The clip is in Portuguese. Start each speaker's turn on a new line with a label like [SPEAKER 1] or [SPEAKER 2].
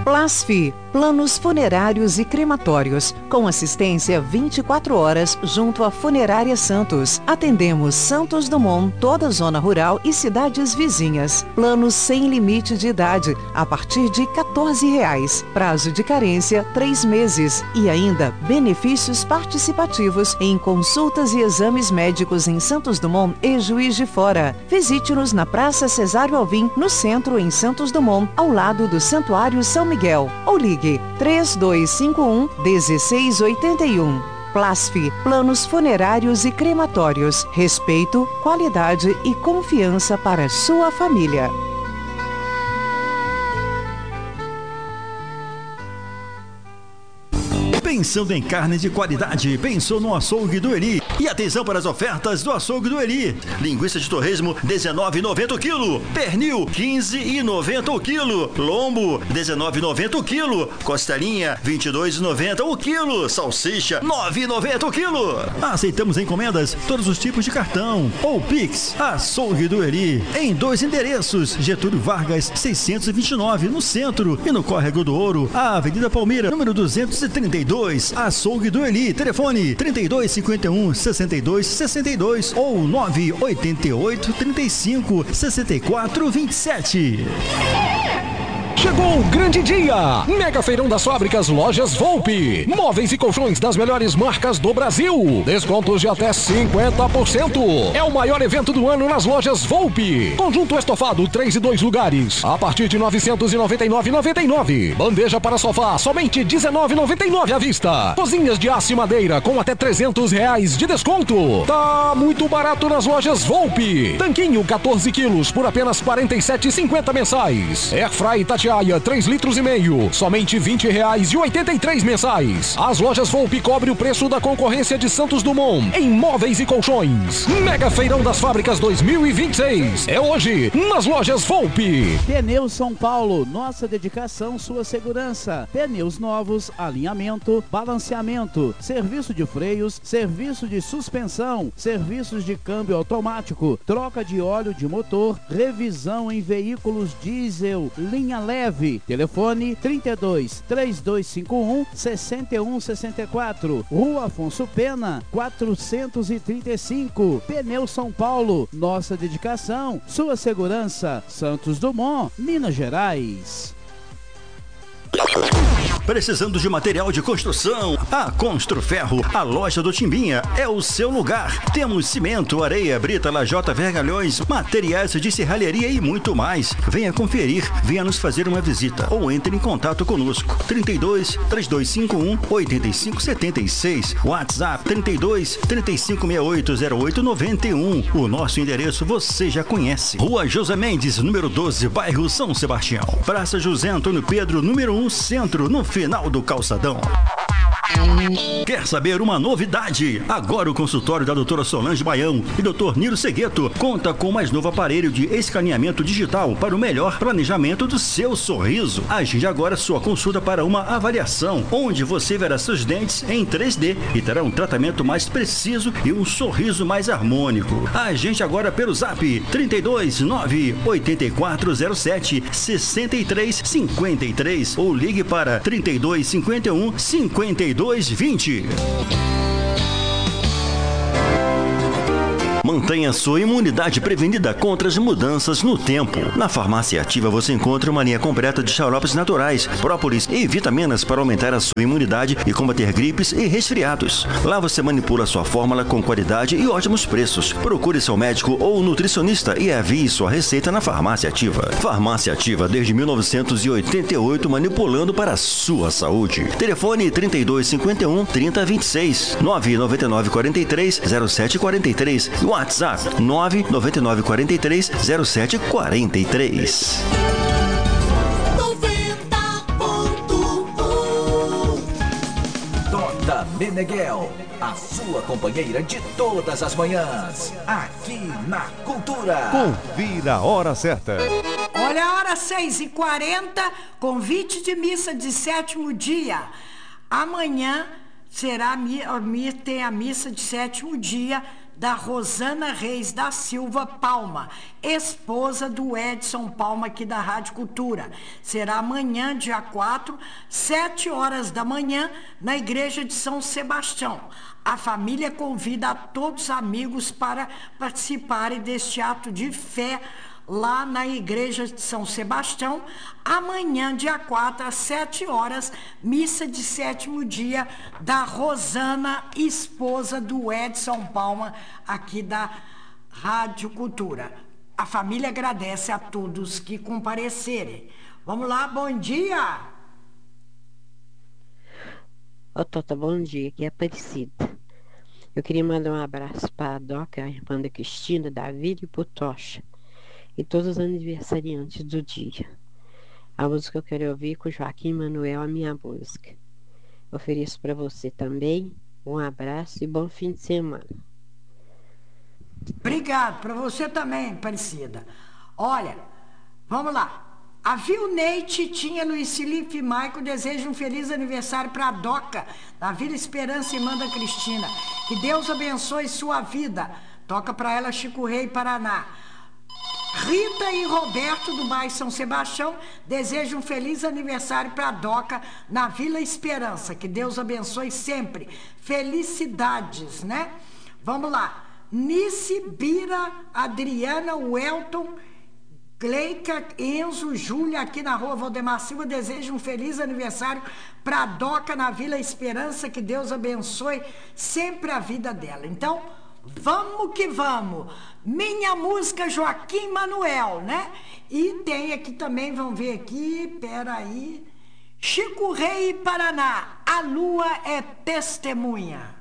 [SPEAKER 1] Plasfi, planos funerários e crematórios, com assistência 24 horas junto à Funerária Santos. Atendemos Santos Dumont, toda a zona rural e cidades vizinhas. Planos sem limite de idade, a partir de R$14. Prazo de carência, 3 meses. E ainda, benefícios participativos em consultas e exames médicos em Santos Dumont e Juiz de Fora. Visite-nos na Praça Cesário Alvim, no centro, em Santos Dumont, ao lado do Santuário São Miguel. Ou ligue 3251-1681. Plasfi, planos funerários e crematórios. Respeito, qualidade e confiança para sua família.
[SPEAKER 2] Pensando em carne de qualidade, pensou no Açougue do Eli. E atenção para as ofertas do Açougue do Eli. Linguiça de torresmo, R$19,90 o quilo. Pernil, R$15,90 o quilo. Lombo, R$19,90 o quilo. Costelinha, R$22,90 o quilo. Salsicha, R$9,90 o quilo. Aceitamos encomendas, todos os tipos de cartão ou Pix. Açougue do Eli, em 2 endereços: Getúlio Vargas, 629, no centro, e no Córrego do Ouro, a Avenida Palmeira, número 232. Açougue do Eli, telefone 3251-6262 ou 988-35-6427.
[SPEAKER 3] Chegou o grande dia! Mega Feirão das Fábricas Lojas Volpi. Móveis e colchões das melhores marcas do Brasil. Descontos de até 50%. É o maior evento do ano nas Lojas Volpi. Conjunto estofado 3 e 2 lugares, a partir de R$ 999,99. Bandeja para sofá, somente R$ 19,99 à vista. Cozinhas de aço e madeira com até R$300 de desconto. Tá muito barato nas Lojas Volpi. Tanquinho 14 quilos por apenas R$ 47,50 mensais. Airfry Tatiaia 3 litros e meio, somente R$ 20,83 mensais. As Lojas Volpi cobre o preço da concorrência de Santos Dumont em móveis e colchões. Mega Feirão das Fábricas 2026 é hoje nas Lojas Volpi.
[SPEAKER 4] Pneus São Paulo, nossa dedicação, sua segurança. Pneus novos, alinhamento, balanceamento, serviço de freios, serviço de suspensão, serviços de câmbio automático, troca de óleo de motor, revisão em veículos diesel, linha leve. Telefone 32 3251 6164. Rua Afonso Pena 435. Pneu São Paulo, nossa dedicação, sua segurança. Santos Dumont, Minas Gerais.
[SPEAKER 2] Precisando de material de construção? A Construferro, a loja do Timbinha, é o seu lugar. Temos cimento, areia, brita, lajota, vergalhões, materiais de serralheria e muito mais. Venha conferir, venha nos fazer uma visita ou entre em contato conosco. 32 3251 8576. WhatsApp 32 3568 0891. O nosso endereço você já conhece. Rua José Mendes, número 12, bairro São Sebastião. Praça José Antônio Pedro, número 1, centro, no final do calçadão. Quer saber uma novidade? Agora o consultório da doutora Solange Baião e doutor Nilo Segueto conta com o mais novo aparelho de escaneamento digital para o melhor planejamento do seu sorriso. Agende agora sua consulta para uma avaliação, onde você verá seus dentes em 3D e terá um tratamento mais preciso e um sorriso mais harmônico. Agende agora pelo Zap 32 98407 6353 ou ligue para 3251 5220. Mantenha sua imunidade prevenida contra as mudanças no tempo. Na Farmácia Ativa você encontra uma linha completa de xaropes naturais, própolis e vitaminas para aumentar a sua imunidade e combater gripes e resfriados. Lá você manipula sua fórmula com qualidade e ótimos preços. Procure seu médico ou nutricionista e envie sua receita na Farmácia Ativa. Farmácia Ativa desde 1988, manipulando para a sua saúde. Telefone 3251 3026 999 43 0743 e WhatsApp 999 43 0743.
[SPEAKER 5] 90.1 Toda Meneghel, a sua companheira de todas as manhãs, aqui na Cultura.
[SPEAKER 6] Confira a hora certa.
[SPEAKER 7] Olha a hora 6h40, convite de missa de 7º dia. Amanhã tem a missa de 7º dia da Rosana Reis da Silva Palma, esposa do Edson Palma aqui da Rádio Cultura. Será amanhã, dia 4, 7 horas da manhã, na Igreja de São Sebastião. A família convida a todos os amigos para participarem deste ato de fé lá na Igreja de São Sebastião, amanhã, dia 4, às 7 horas, missa de 7º dia da Rosana, esposa do Edson Palma, aqui da Rádio Cultura. A família agradece a todos que comparecerem. Vamos lá, bom dia!
[SPEAKER 8] Ô Tota, bom dia, aqui é Aparecida. Eu queria mandar um abraço para a Doca, a irmã da Cristina, da Vila e pro Tocha, e todos os aniversariantes do dia. A música que eu quero ouvir com Joaquim Manuel, a minha música. Ofereço para você também um abraço e bom fim de semana.
[SPEAKER 7] Obrigado, para você também, Aparecida. Olha, vamos lá. A Vilnei, Titinha, Luiz Felipe e Maico desejam um feliz aniversário para a Doca, da Vila Esperança, irmã da Cristina. Que Deus abençoe sua vida. Toca para ela Chico Rei, Paraná. Rita e Roberto, do bairro São Sebastião, desejam um feliz aniversário para a Doca, na Vila Esperança. Que Deus abençoe sempre. Felicidades, né? Vamos lá. Nice, Bira, Adriana, Welton, Gleica, Enzo, Júlia, aqui na rua Valdemar Silva, desejam um feliz aniversário para a Doca, na Vila Esperança. Que Deus abençoe sempre a vida dela. Então, vamos que vamos. Minha música Joaquim Manuel, né? E tem aqui também, vamos ver aqui, peraí. Chico Rei, Paraná, a lua é testemunha.